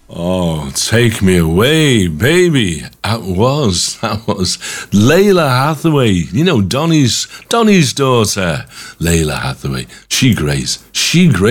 Oh, take me away, baby. That was Layla Hathaway. You know, Donny's daughter, Layla Hathaway. She grays. She the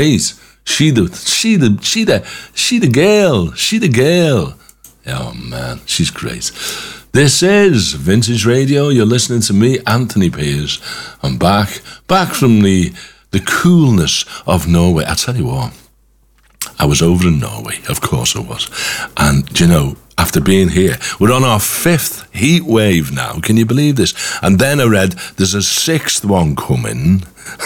girl. Oh man, she's great. This is Vintage Radio. You're listening to me, Anthony Piers. I'm back from the coolness of Norway. I tell you what, I was over in Norway, of course I was. And, you know, after being here, we're on our 5th heat wave now. Can you believe this? And then I read there's a 6th one coming.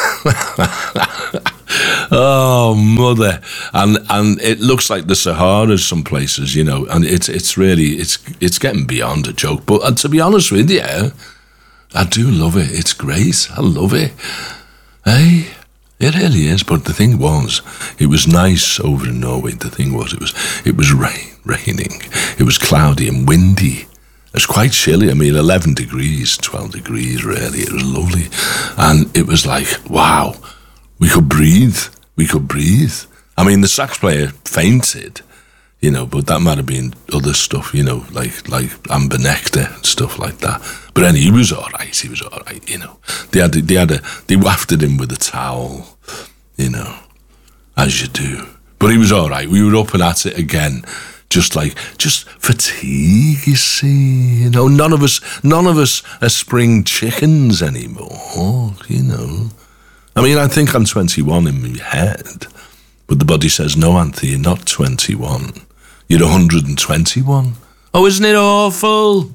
Oh, mother. And it looks like the Sahara some places, you know, and it's really getting beyond a joke. But to be honest with you, I do love it. It's great. I love it. Hey? It really is, but the thing was, it was nice over in Norway. The thing was, it was raining. It was cloudy and windy. It was quite chilly. I mean, 11 degrees, 12 degrees, really. It was lovely. And it was like, wow, we could breathe. I mean, the sax player fainted, you know, but that might have been other stuff, you know, like amber nectar and stuff like that. But then he was all right, you know. They wafted him with a towel, you know, as you do. But he was all right. We were up and at it again, just fatigue, you see. You know, none of us are spring chickens anymore, you know. I mean, I think I'm 21 in my head, but the body says, no, Anthony, you're not 21. You're 121. Oh, isn't it awful?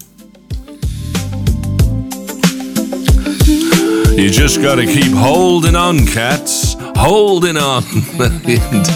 You just gotta keep holding on, cats. Holding on.